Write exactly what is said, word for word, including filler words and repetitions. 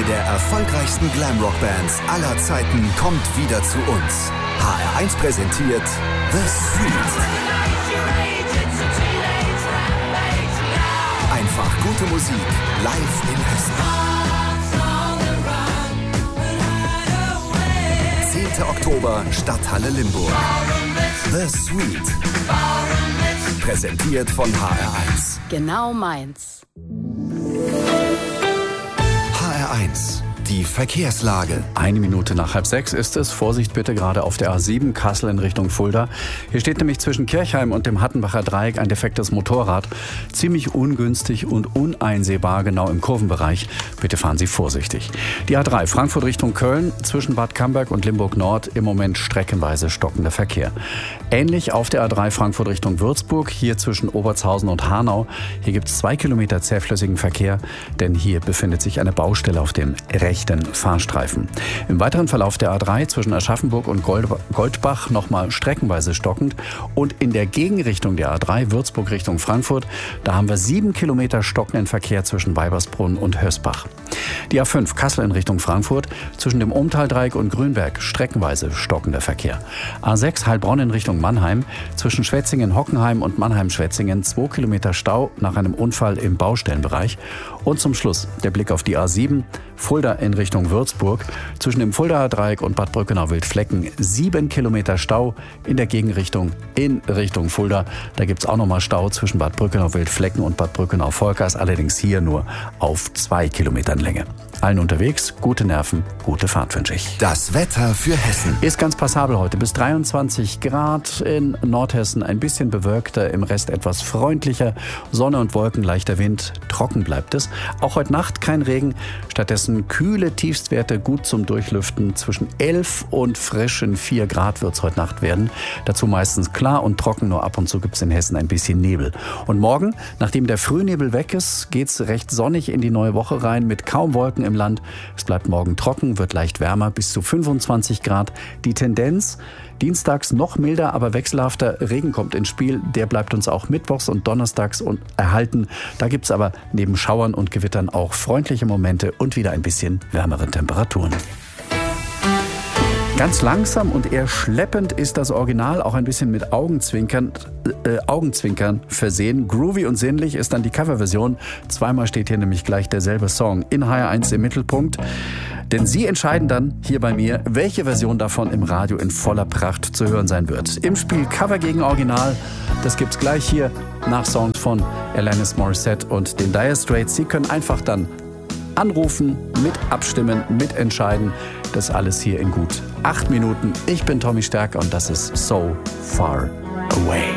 der erfolgreichsten Glamrock-Bands aller Zeiten kommt wieder zu uns. H R eins präsentiert The Street. Einfach gute Musik live in Hessen. zehnter Oktober, Stadthalle Limburg. The Street. Präsentiert von H R eins. Genau meins. H R eins. Die Verkehrslage. Eine Minute nach halb sechs ist es. Vorsicht bitte gerade auf der A sieben, Kassel in Richtung Fulda. Hier steht nämlich zwischen Kirchheim und dem Hattenbacher Dreieck ein defektes Motorrad. Ziemlich ungünstig und uneinsehbar genau im Kurvenbereich. Bitte fahren Sie vorsichtig. Die A drei, Frankfurt Richtung Köln, zwischen Bad Camberg und Limburg Nord im Moment streckenweise stockender Verkehr. Ähnlich auf der A drei Frankfurt Richtung Würzburg, hier zwischen Obertshausen und Hanau. Hier gibt es zwei Kilometer zähflüssigen Verkehr, denn hier befindet sich eine Baustelle auf dem rechten Fahrstreifen. Im weiteren Verlauf der A drei zwischen Aschaffenburg und Goldbach nochmal streckenweise stockend und in der Gegenrichtung der A drei Würzburg Richtung Frankfurt, da haben wir sieben Kilometer stockenden Verkehr zwischen Weibersbrunn und Hösbach. Die A fünf Kassel in Richtung Frankfurt, zwischen dem Umtaldreieck und Grünberg streckenweise stockender Verkehr. A sechs Heilbronn in Richtung Mannheim, zwischen Schwetzingen-Hockenheim und Mannheim-Schwetzingen zwei Kilometer Stau nach einem Unfall im Baustellenbereich. Und zum Schluss der Blick auf die A sieben, Fulda in Richtung Würzburg, zwischen dem Fuldaer Dreieck und Bad Brückenau-Wildflecken sieben Kilometer Stau in der Gegenrichtung in Richtung Fulda. Da gibt es auch nochmal Stau zwischen Bad Brückenau-Wildflecken und Bad Brückenau-Volkers, allerdings hier nur auf zwei Kilometern Länge. Allen unterwegs, gute Nerven, gute Fahrt wünsche ich. Das Wetter für Hessen. Ist ganz passabel heute, bis dreiundzwanzig Grad in Nordhessen, ein bisschen bewölkter, im Rest etwas freundlicher, Sonne und Wolken, leichter Wind, trocken bleibt es. Auch heute Nacht kein Regen, stattdessen kühle Tiefstwerte, gut zum Durchlüften, zwischen elf und frischen vier Grad wird es heute Nacht werden. Dazu meistens klar und trocken, nur ab und zu gibt es in Hessen ein bisschen Nebel. Und morgen, nachdem der Frühnebel weg ist, geht es recht sonnig in die neue Woche rein, mit kaum Wolken im Land. Es bleibt morgen trocken, wird leicht wärmer, bis zu fünfundzwanzig Grad. Die Tendenz, dienstags noch milder, aber wechselhafter. Regen kommt ins Spiel. Der bleibt uns auch mittwochs und donnerstags erhalten. Da gibt es aber neben Schauern und Gewittern auch freundliche Momente und wieder ein bisschen wärmere Temperaturen. Ganz langsam und eher schleppend ist das Original, auch ein bisschen mit Augenzwinkern, äh, Augenzwinkern versehen. Groovy und sinnlich ist dann die Coverversion. Zweimal steht hier nämlich gleich derselbe Song in H R eins im Mittelpunkt. Denn Sie entscheiden dann hier bei mir, welche Version davon im Radio in voller Pracht zu hören sein wird. Im Spiel Cover gegen Original, das gibt's gleich hier nach Songs von Alanis Morissette und den Dire Straits. Sie können einfach dann anrufen, mit abstimmen, mitentscheiden. Das alles hier in gut acht Minuten. Ich bin Tommy Stärker und das ist So Far Away.